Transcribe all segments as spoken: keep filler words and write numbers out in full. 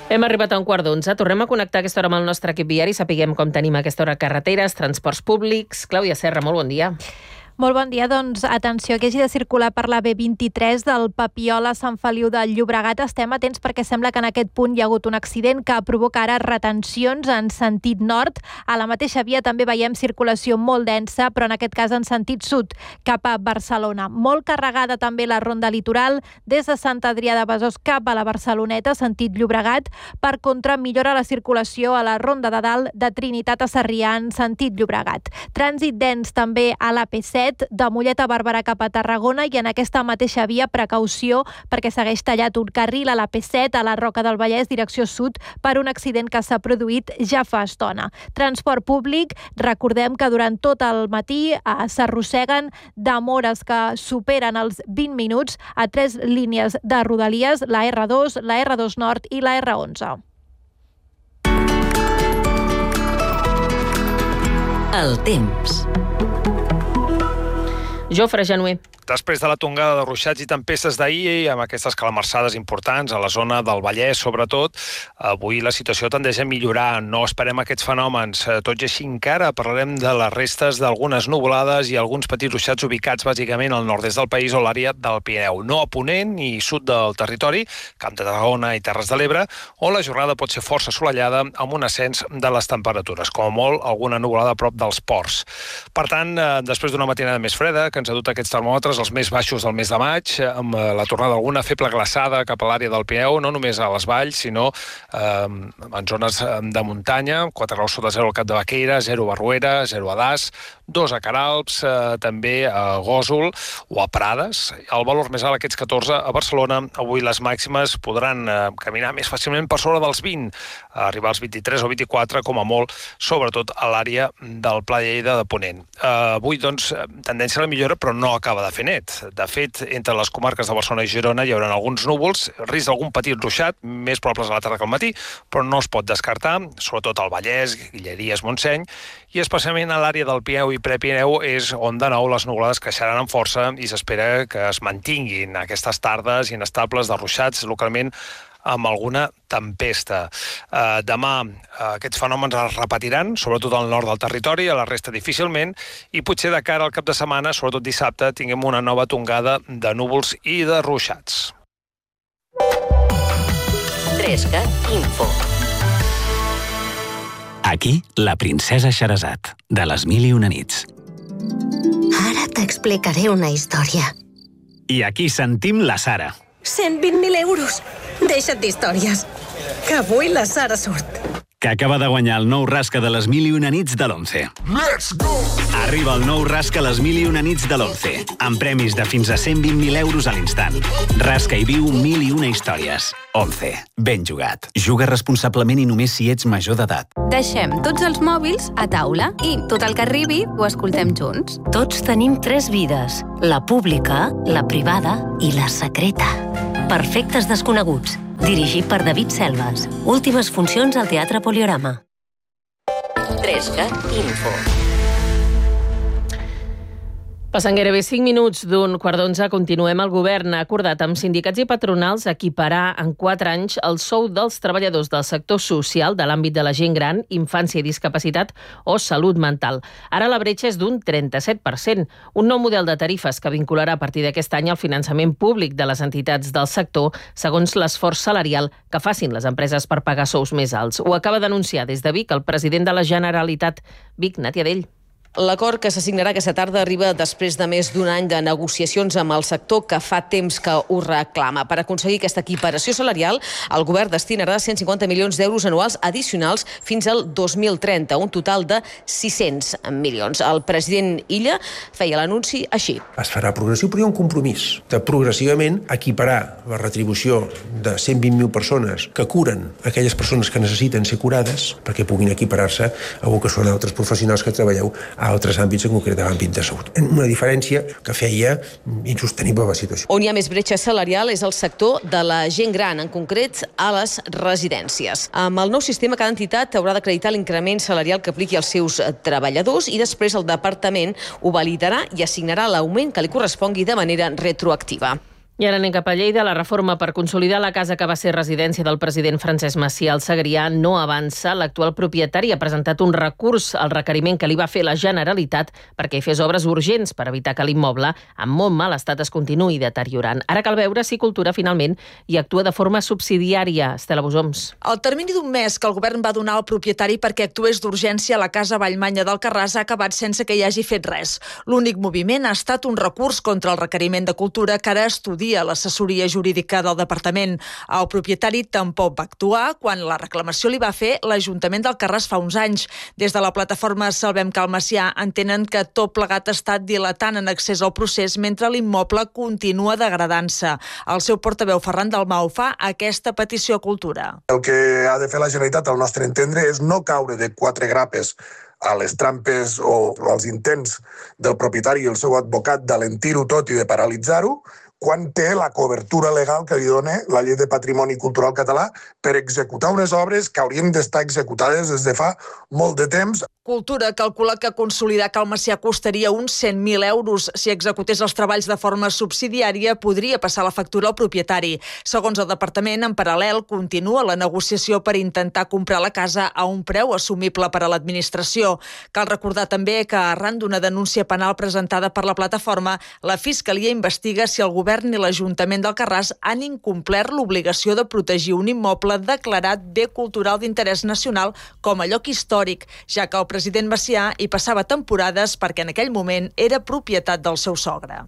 Hem arribat a un quart d'onze. Tornem a connectar aquesta hora amb el nostre equip viari. Sapiguem com tenim a aquesta hora carreteres, transports públics. Clàudia Serra, molt bon dia. Molt bon dia, doncs atenció que hagi de circular per la B vint-i-tres del Papiol a Sant Feliu del Llobregat. Estem atents perquè sembla que en aquest punt hi ha hagut un accident que provoca ara retencions en sentit nord. A la mateixa via també veiem circulació molt densa, però en aquest cas en sentit sud, cap a Barcelona. Molt carregada també la ronda litoral des de Sant Adrià de Besòs cap a la Barceloneta, sentit Llobregat. Per contra, millora la circulació a la ronda de dalt de Trinitat a Sarrià en sentit Llobregat. Trànsit dens també a l'A P set de Mollet a Barberà cap a Tarragona i en aquesta mateixa via precaució perquè segueix tallat un carril a l'A P set a la Roca del Vallès direcció sud per un accident que s'ha produït ja fa estona. Transport públic, recordem que durant tot el matí eh, s'arrosseguen demores que superen els vint minuts a tres línies de Rodalies, la R dos, la R dos Nord i la R onze. El temps. Jofre Januer. Després de la tongada de ruixats i tempestes d'ahir, amb aquestes calamarsades importants a la zona del Vallès, sobretot, avui la situació tendeix a millorar. No esperem aquests fenòmens. Tot i així, encara parlarem de les restes d'algunes nuvolades i alguns petits ruixats ubicats bàsicament al nord-est del país o l'àrea del Pirineu. No a ponent ni sud del territori, Camp de Tarragona i Terres de l'Ebre, on la jornada pot ser força assolellada amb un ascens de les temperatures, com a molt alguna nuvolada a prop dels ports. Per tant, després d'una matinada més freda, que ens ha dut aquests termòmetres els més baixos del mes de maig, amb la tornada d'alguna feble glaçada cap a l'àrea del Pirineu, no només a les valls, sinó eh, en zones de muntanya, quatre graus sota zero al Cap de Baqueira, zero a Barruera, zero a Das, dos a Queralbs, eh, també a Gósol o a Prades. El valor més alt, aquests catorze, a Barcelona. Avui les màximes podran eh, caminar més fàcilment per sobre dels vint, arribar als vint-i-tres o vint-i-quatre, com a molt, sobretot a l'àrea del Pla de Lleida de Ponent. Eh, avui, doncs, tendència a la millora, però no acaba de fer net. De fet, entre les comarques de Barcelona i Girona hi haurà alguns núvols, risc d'algun petit ruixat, més probables a la tarda que al matí, però no es pot descartar, sobretot al Vallès, Guilleries, Montseny, i especialment a l'àrea del Pirineu i Prepirineu és on de nou les nuvolades creixeran amb força i s'espera que es mantinguin aquestes tardes inestables de ruixats localment amb alguna tempesta. Eh, demà eh, aquests fenòmens es repetiran, sobretot al nord del territori, a la resta difícilment, i potser de cara al cap de setmana, sobretot dissabte, tinguem una nova tongada de núvols i de ruixats. Trescat Info. Aquí, la princesa Xerazat, de les mil i una nits. Ara t'explicaré una història. I aquí sentim la Sara. cent vint mil euros! Deixa't d'històries, que avui la Sara surt. Que acaba de guanyar el nou rasca de les mil i una nits de l'Once. Let's go! Arriba el nou rasca a les mil i una nits de l'Once, amb premis de fins a cent vint mil euros a l'instant. Rasca i viu mil i una històries. Once. Ben jugat. Juga responsablement i només si ets major d'edat. Deixem tots els mòbils a taula i tot el que arribi ho escoltem junts. Tots tenim tres vides. La pública, la privada i la secreta. Perfectes desconeguts. Dirigit per David Selves. Últimes funcions al Teatre Poliorama. Trescat Info. Passen gairebé cinc minuts d'un quart d'onze. Continuem. El govern ha acordat amb sindicats i patronals equiparar en quatre anys el sou dels treballadors del sector social de l'àmbit de la gent gran, infància i discapacitat o salut mental. Ara la bretxa és d'un trenta-set per cent. Un nou model de tarifes que vincularà a partir d'aquest any el finançament públic de les entitats del sector segons l'esforç salarial que facin les empreses per pagar sous més alts. Ho acaba d'anunciar des de Vic el president de la Generalitat. Vic, Nàtia Dell. L'acord que s'assignarà aquesta tarda arriba després de més d'un any de negociacions amb el sector que fa temps que ho reclama. Per aconseguir aquesta equiparació salarial, el govern destinarà cent cinquanta milions d'euros anuals addicionals fins al dos mil trenta, un total de sis-cents milions. El president Illa feia l'anunci així. Es farà progressiu, però hi ha un compromís de progressivament equiparar la retribució de cent vint mil persones que curen aquelles persones que necessiten ser curades perquè puguin equiparar-se a el que són altres professionals que treballeu a altres àmbits, en concret a l'àmbit de salut. Una diferència que feia insostenible la situació. On hi ha més bretxa salarial és el sector de la gent gran, en concret a les residències. Amb el nou sistema, cada entitat haurà d'acreditar l'increment salarial que apliqui als seus treballadors i després el departament ho validarà i assignarà l'augment que li correspongui de manera retroactiva. I ara anem cap a Lleida. La reforma per consolidar la casa que va ser residència del president Francesc Macià al Segrià no avança. L'actual propietari ha presentat un recurs al requeriment que li va fer la Generalitat perquè hi fes obres urgents per evitar que l'immoble, en molt mal estat, es continuï deteriorant. Ara cal veure si Cultura finalment hi actua de forma subsidiària. Estela Bosoms. El termini d'un mes que el govern va donar al propietari perquè actués d'urgència a la casa Vallmanya d'Alcarràs ha acabat sense que hi hagi fet res. L'únic moviment ha estat un recurs contra el requeriment de Cultura que ara estudia a l'assessoria jurídica del departament. El propietari tampoc va actuar quan la reclamació li va fer l'Ajuntament d'Alcarràs fa uns anys. Des de la plataforma Salvem Cal Macià entenen que tot plegat ha estat dilatant en accés al procés mentre l'immoble continua degradant-se. El seu portaveu Ferran Dalmau fa aquesta petició a Cultura. El que ha de fer la Generalitat, al nostre entendre, és no caure de quatre grapes a les trampes o als intents del propietari i el seu advocat d'alentir-ho tot i de paralitzar-ho, quan té la cobertura legal que li dona la Llei de Patrimoni Cultural Català per executar unes obres que haurien d'estar executades des de fa molt de temps. Cultura calcula que consolidar Cal Macià costaria uns cent mil euros. Si executés els treballs de forma subsidiària, podria passar la factura al propietari. Segons el departament, en paral·lel, continua la negociació per intentar comprar la casa a un preu assumible per a l'administració. Cal recordar també que, arran d'una denúncia penal presentada per la plataforma, la Fiscalia investiga si el govern i l'Ajuntament d'Alcarràs han incomplert l'obligació de protegir un immoble declarat bé cultural d'interès nacional com a lloc històric, ja que el president Macià hi passava temporades perquè en aquell moment era propietat del seu sogre.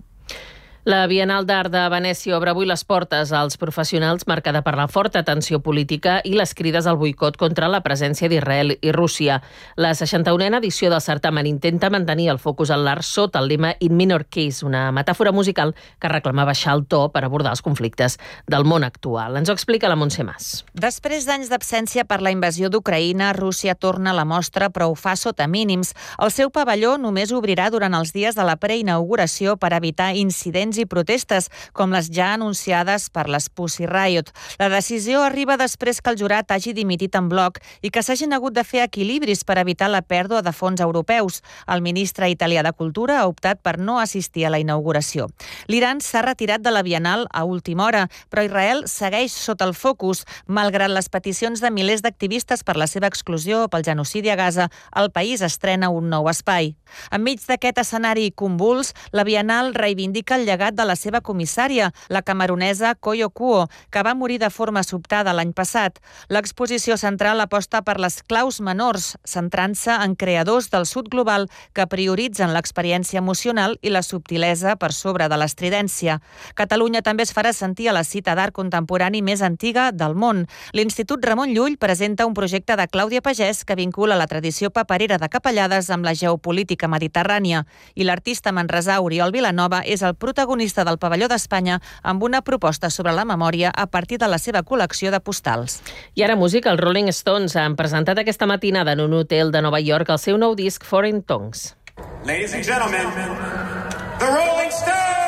La Bienal d'Art de Venècia obre avui les portes als professionals, marcada per la forta tensió política i les crides al boicot contra la presència d'Israel i Rússia. La seixanta-unena edició del certamen intenta mantenir el focus en l'art sota el lema In Minor Keys, una metàfora musical que reclama baixar el to per abordar els conflictes del món actual. Ens ho explica la Montse Mas. Després d'anys d'absència per la invasió d'Ucraïna, Rússia torna a la mostra, però ho fa sota mínims. El seu pavelló només obrirà durant els dies de la preinauguració per evitar incidents i protestes, com les ja anunciades per les Pussy Riot. La decisió arriba després que el jurat hagi dimitit en bloc i que s'hagin hagut de fer equilibris per evitar la pèrdua de fons europeus. El ministre italià de Cultura ha optat per no assistir a la inauguració. L'Iran s'ha retirat de la Bienal a última hora, però Israel segueix sota el focus. Malgrat les peticions de milers d'activistes per la seva exclusió o pel genocidi a Gaza, el país estrena un nou espai. Enmig d'aquest escenari convuls, la Bienal reivindica el llegat de la seva comissària, la camerunesa Koyo Kuo, que va morir de forma sobtada l'any passat. L'exposició central aposta per les claus menors, centrant-se en creadors del sud global que prioritzen l'experiència emocional i la subtilesa per sobre de l'estridència. Catalunya també es farà sentir a la cita d'art contemporani més antiga del món. L'Institut Ramon Llull presenta un projecte de Clàudia Pagès que vincula la tradició paperera de Capellades amb la geopolítica mediterrània. I l'artista manresà Oriol Vilanova és el protagonista del Pavelló d'Espanya amb una proposta sobre la memòria a partir de la seva col·lecció de postals. I ara música, els Rolling Stones han presentat aquesta matinada en un hotel de Nova York el seu nou disc Foreign Tongues. Ladies and gentlemen, the Rolling Stones!